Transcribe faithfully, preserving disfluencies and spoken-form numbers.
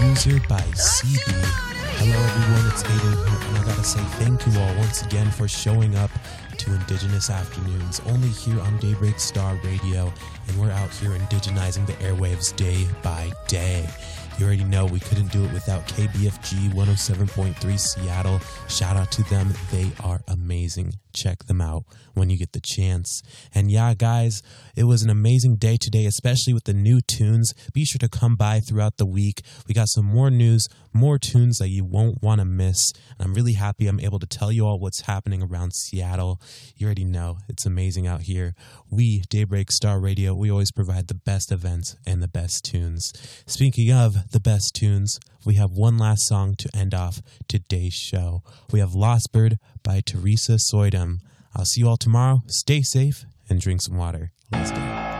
User by C B. Hello everyone, it's Aiden here, and I gotta say thank you all once again for showing up to Indigenous Afternoons, only here on Daybreak Star Radio, and we're out here indigenizing the airwaves day by day. You already know we couldn't do it without K B F G one oh seven point three Seattle. Shout out to them. They are amazing. Check them out when you get the chance. And yeah, guys, it was an amazing day today, especially with the new tunes. Be sure to come by throughout the week. We got some more news, more tunes that you won't want to miss. And I'm really happy I'm able to tell you all what's happening around Seattle. You already know it's amazing out here. We, Daybreak Star Radio, we always provide the best events and the best tunes. Speaking of the best tunes, we have one last song to end off today's show. We have Lost Bird by Teresa Soydum. I'll see you all tomorrow. Stay safe and drink some water. Let's go.